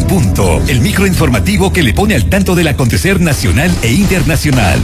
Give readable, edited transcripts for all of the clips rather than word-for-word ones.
En Punto, el microinformativo que le pone al tanto del acontecer nacional e internacional.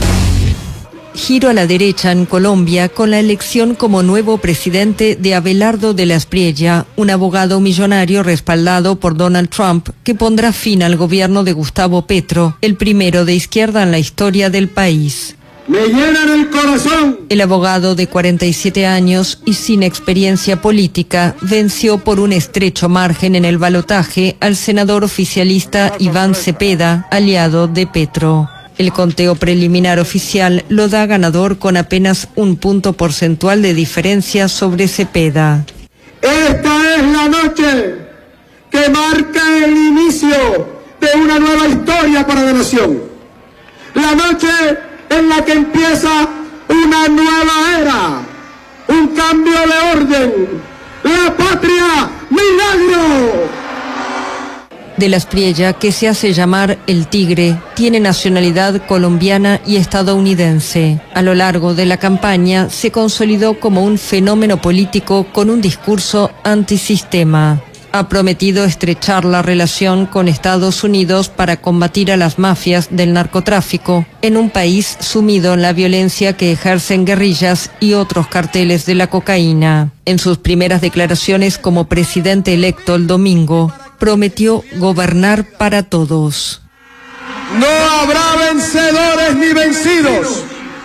Giro a la derecha en Colombia con la elección como nuevo presidente de Abelardo de la Espriella, un abogado millonario respaldado por Donald Trump que pondrá fin al gobierno de Gustavo Petro, el primero de izquierda en la historia del país. Me llenan el corazón. El abogado de 47 años y sin experiencia política venció por un estrecho margen en el balotaje al senador oficialista Iván Cepeda, aliado de Petro. El conteo preliminar oficial lo da ganador con apenas 1 punto porcentual de diferencia sobre Cepeda. Esta es la noche que marca el inicio de una nueva historia para la nación. La noche en la que empieza una nueva era, un cambio de orden. La patria, milagro. De la Espriella, que se hace llamar El Tigre, tiene nacionalidad colombiana y estadounidense. A lo largo de la campaña se consolidó como un fenómeno político con un discurso antisistema. Ha prometido estrechar la relación con Estados Unidos para combatir a las mafias del narcotráfico en un país sumido en la violencia que ejercen guerrillas y otros carteles de la cocaína. En sus primeras declaraciones como presidente electo el domingo, prometió gobernar para todos. No habrá vencedores ni vencidos.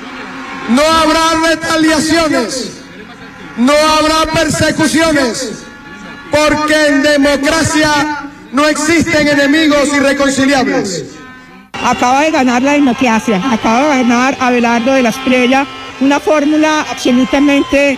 No habrá retaliaciones. No habrá persecuciones. Porque en democracia no existen enemigos irreconciliables. Acaba de ganar la democracia. Acaba de ganar Abelardo de la Espriella. Una fórmula absolutamente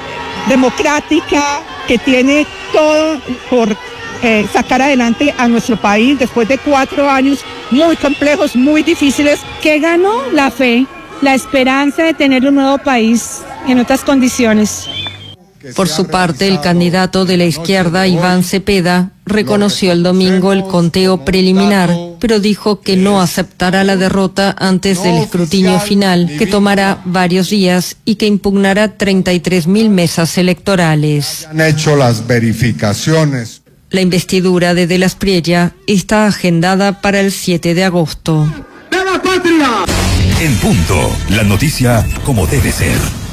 democrática que tiene todo por sacar adelante a nuestro país después de 4 años muy complejos, muy difíciles. ¿Qué ganó? La fe, la esperanza de tener un nuevo país en otras condiciones. Por su parte, el candidato de la izquierda, Iván Cepeda, reconoció el domingo el conteo preliminar, pero dijo que no aceptará la derrota antes del escrutinio final, que tomará varios días y que impugnará 33.000 mesas electorales. Han hecho las verificaciones. La investidura de la Espriella está agendada para el 7 de agosto. ¡De la patria! En Punto, la noticia como debe ser.